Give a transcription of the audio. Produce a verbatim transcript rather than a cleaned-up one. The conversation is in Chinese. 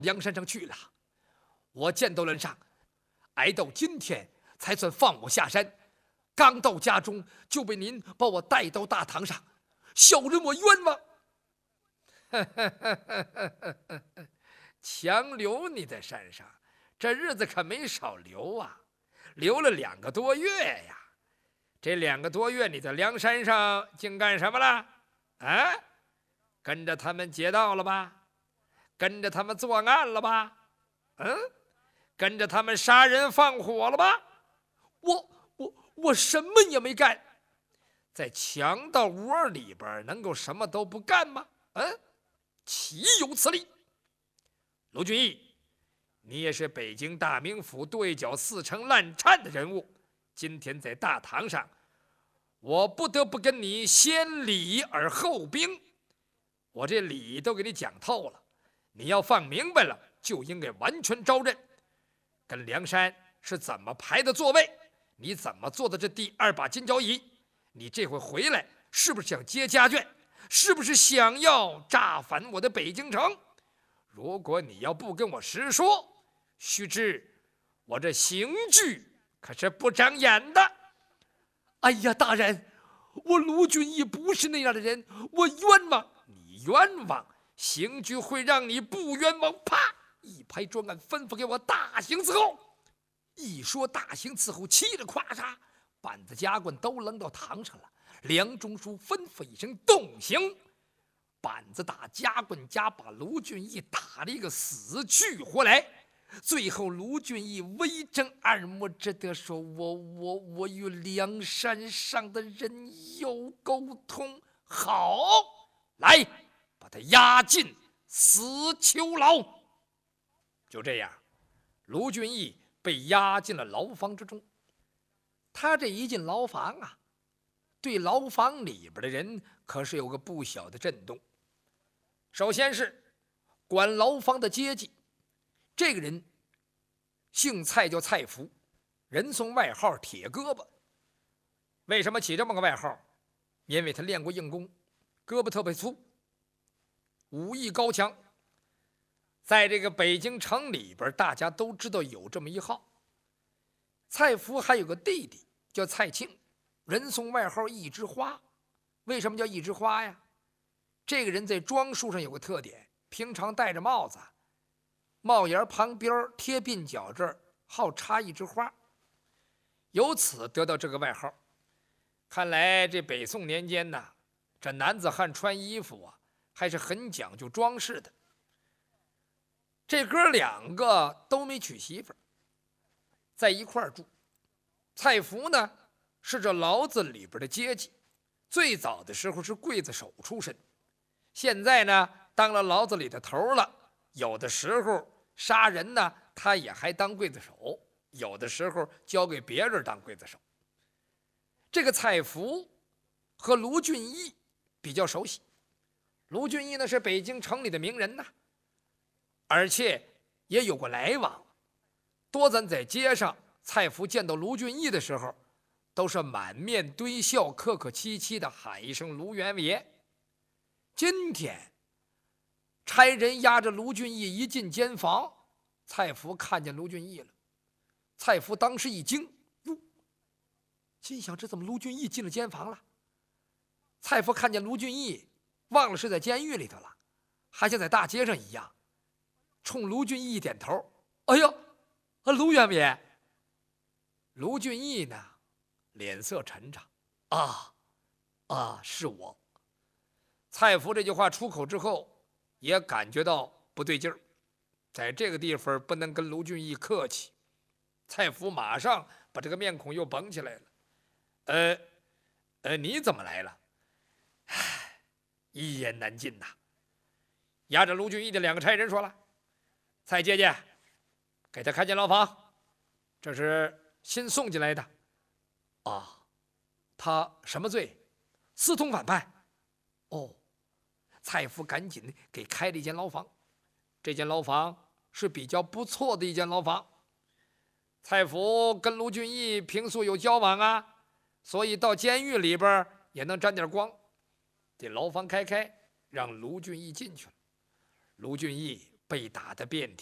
梁山上去了。我见到梁上，挨到今天才算放我下山。刚到家中，就被您把我带到大堂上，小人我冤枉。强留你在山上，这日子可没少留啊，留了两个多月呀。这两个多月你在梁山上竟干什么了？啊，跟着他们劫道了吧？跟着他们作案了吧？嗯，跟着他们杀人放火了吧？我我我什么也没干，在强盗窝里边能够什么都不干吗？嗯，岂有此理！卢俊义，你也是北京大名府对角四城烂颤的人物，今天在大堂上，我不得不跟你先礼而后兵。我这理都给你讲透了，你要放明白了，就应该完全招认。跟梁山是怎么排的座位，你怎么坐的这第二把金交椅，你这回回来是不是想接家眷？是不是想要炸反我的北京城？如果你要不跟我实说，须知我这刑具可是不长眼的。哎呀，大人，我卢俊义不是那样的人，我冤枉。你冤枉，刑具会让你不冤枉。啪！一拍桌案，吩咐给我大刑伺候。一说大刑伺候，嘁哩夸嚓，板子夹棍都扔到堂上了。梁中书吩咐一声动刑，板子打，夹棍夹，把卢俊义打了一个死去活来。最后卢俊义微睁二目，只得说：“我我我与梁山上的人有沟通，好，来把他押进死囚牢。”就这样，卢俊义被押进了牢房之中。他这一进牢房啊，对牢房里边的人可是有个不小的震动。首先是管牢房的阶级，这个人姓蔡，叫蔡福，人送外号铁胳膊。为什么起这么个外号？因为他练过硬功，胳膊特别粗，武艺高强。在这个北京城里边，大家都知道有这么一号。蔡福还有个弟弟叫蔡庆，人送外号一枝花。为什么叫一枝花呀？这个人在装束上有个特点，平常戴着帽子，帽檐旁边贴鬓角这儿好插一枝花，由此得到这个外号。看来这北宋年间呢，这男子汉穿衣服啊还是很讲究装饰的。这哥两个都没娶媳妇儿，在一块儿住。蔡福呢是这牢子里边的阶级，最早的时候是刽子手出身，现在呢当了牢子里的头了。有的时候杀人呢，他也还当刽子手，有的时候交给别人当刽子手。这个蔡福和卢俊义比较熟悉。卢俊义呢是北京城里的名人呐，而且也有过来往。多咱在街上，蔡福见到卢俊义的时候，都是满面堆笑，客客气气的喊一声卢元爷。今天差人押着卢俊义一进监房，蔡福看见卢俊义了。蔡福当时一惊，哟，心想这怎么卢俊义进了监房了？蔡福看见卢俊义，忘了是在监狱里头了，还像在大街上一样，冲卢俊义一点头。哎呦，啊，卢元爷。卢俊义呢脸色沉着，啊啊，是我。蔡福这句话出口之后，也感觉到不对劲儿，在这个地方不能跟卢俊义客气。蔡福马上把这个面孔又绷起来了。呃呃，你怎么来了？唉，一言难尽呐。押着卢俊义的两个差人说了：“蔡姐姐，给他看监牢房，这是新送进来的。”啊，他什么罪？私通反叛。哦，蔡福赶紧给开了一间牢房。这间牢房是比较不错的一间牢房。蔡福跟卢俊义平素有交往啊，所以到监狱里边也能沾点光。这牢房开开，让卢俊义进去了。卢俊义被打得遍体。